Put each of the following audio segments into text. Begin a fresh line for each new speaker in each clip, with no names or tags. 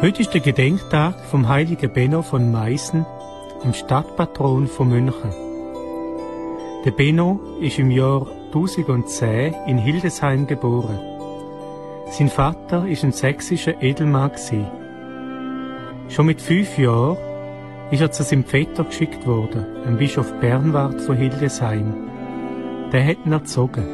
Heute ist der Gedenktag vom heiligen Benno von Meißen, dem Stadtpatron von München. Der Benno ist im Jahr 1010 in Hildesheim geboren. Sein Vater ist ein sächsischer Edelmann gewesen. Schon mit 5 Jahren ist er zu seinem Vetter geschickt worden, dem Bischof Bernward von Hildesheim. Der hat ihn erzogen.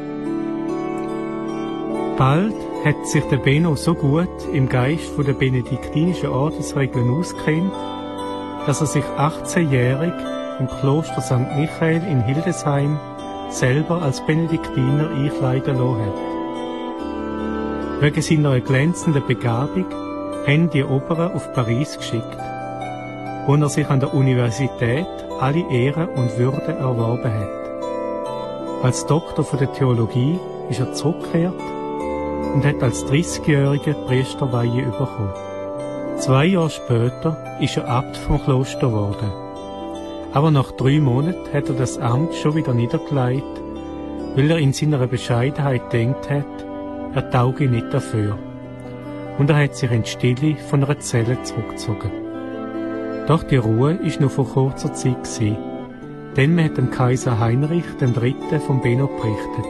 Bald hat sich der Benno so gut im Geist der benediktinischen Ordensregeln auskennt, dass er sich 18-jährig im Kloster St. Michael in Hildesheim selber als Benediktiner einkleiden lassen hat. Wegen seiner glänzenden Begabung haben die Oberen auf Paris geschickt, wo er sich an der Universität alle Ehren und Würden erworben hat. Als Doktor der Theologie ist er zurückgekehrt und hat als 30-jähriger Priesterweihe bekommen. 2 Jahre später ist er Abt vom Kloster geworden. Aber nach 3 Monaten hat er das Amt schon wieder niedergelegt, weil er in seiner Bescheidenheit gedacht hat, er tauge nicht dafür. Und er hat sich in die Stille von einer Zelle zurückgezogen. Doch die Ruhe ist nur vor kurzer Zeit gewesen, denn man hat dem Kaiser Heinrich III. Von Benno berichtet.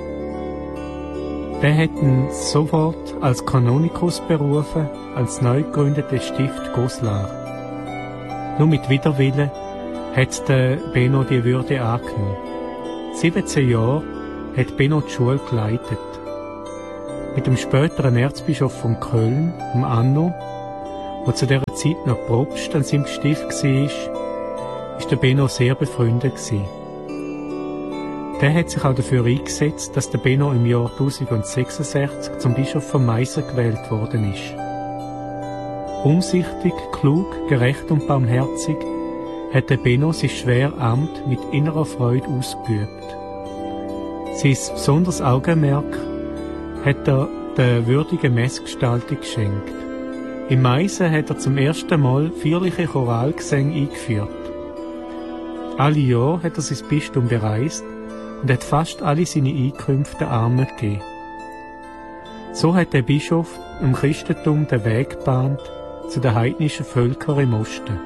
Der hat ihn sofort als Kanonikus berufen, als neu gegründetes Stift Goslar. Nur mit Widerwillen hat der Benno die Würde angenommen. 17 Jahre hat Benno die Schule geleitet. Mit dem späteren Erzbischof von Köln, dem Anno, der zu dieser Zeit noch Propst an seinem Stift war, ist der Benno sehr befreundet gewesen. Der hat sich auch dafür eingesetzt, dass der Benno im Jahr 1066 zum Bischof von Meißen gewählt worden ist. Umsichtig, klug, gerecht und barmherzig hat der Benno sein schweres Amt mit innerer Freude ausgeübt. Sein besonderes Augenmerk hat er der würdigen Messgestaltung geschenkt. In Meißen hat er zum ersten Mal feierliche Choralgesänge eingeführt. Alle Jahre hat er sein Bistum bereist und hat fast alle seine Einkünfte den Armen gegeben. So hat der Bischof im Christentum den Weg gebahnt zu den heidnischen Völkern im Osten.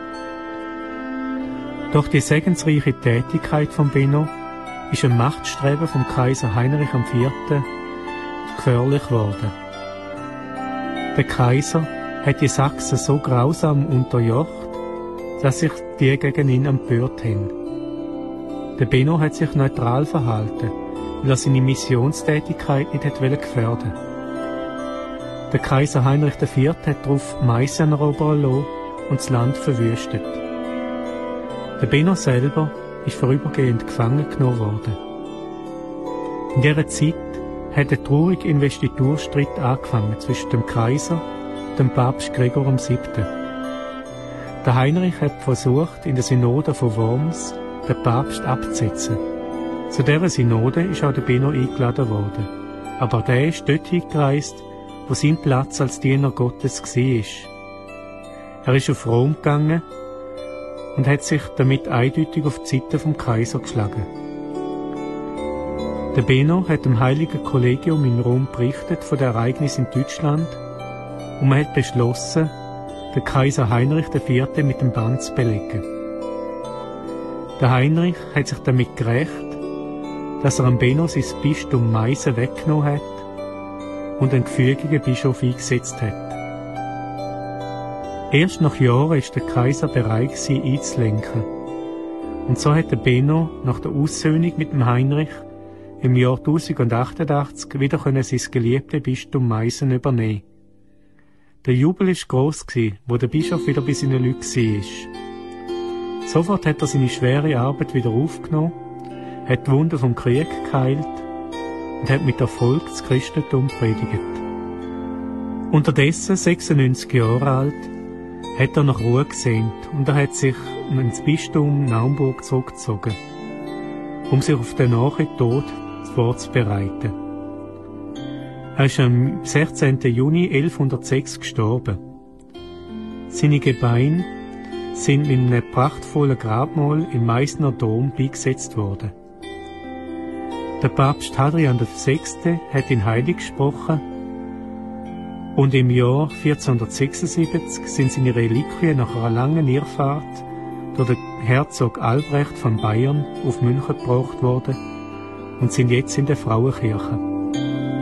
Doch die segensreiche Tätigkeit von Benno ist ein Machtstreben vom Kaiser Heinrich IV. Gefährlich geworden. Der Kaiser hat die Sachsen so grausam unterjocht, dass sich die gegen ihn empört haben. Der Benno hat sich neutral verhalten, weil er seine Missionstätigkeit nicht gefährden wollte. Der Kaiser Heinrich IV. Hat darauf Meißen erobern lassen und das Land verwüstet. Der Benno selber ist vorübergehend gefangen genommen worden. In dieser Zeit hat ein trauriger Investiturstreit angefangen zwischen dem Kaiser und dem Papst Gregor VII. Der Heinrich hat versucht, in der Synode von Worms den Papst abzusetzen. Zu dieser Synode ist auch der Benno eingeladen worden. Aber der ist dort hingereist, wo sein Platz als Diener Gottes war. Er ist auf Rom gegangen und hat sich damit eindeutig auf die Seite vom Kaiser geschlagen. Der Benno hat dem Heiligen Kollegium in Rom berichtet von den Ereignissen in Deutschland und man hat beschlossen, den Kaiser Heinrich IV. Mit dem Bann zu belegen. Der Heinrich hat sich damit gerächt, dass er am Benno sein Bistum Meißen weggenommen hat und einen gefügigen Bischof eingesetzt hat. Erst nach Jahren ist der Kaiser bereit, sie einzulenken. Und so hat der Benno nach der Aussöhnung mit dem Heinrich im Jahr 1088 wieder sein geliebtes Bistum Meißen übernehmen. Der Jubel war gross, wo der Bischof wieder bei seinen Leuten war. Sofort hat er seine schwere Arbeit wieder aufgenommen, hat die Wunden vom Krieg geheilt und hat mit Erfolg das Christentum predigt. Unterdessen, 96 Jahre alt, hat er nach Ruhe gesehnt und er hat sich ins Bistum Naumburg zurückgezogen, um sich auf den nahen Tod vorzubereiten. Er ist am 16. Juni 1106 gestorben. Seine Gebeine sind in einem prachtvollen Grabmal im Meißner Dom beigesetzt worden. Der Papst Hadrian VI. Hat ihn heilig gesprochen Und im Jahr 1476 sind seine Reliquien nach einer langen Irrfahrt durch den Herzog Albrecht von Bayern auf München gebracht worden und sind jetzt in der Frauenkirche.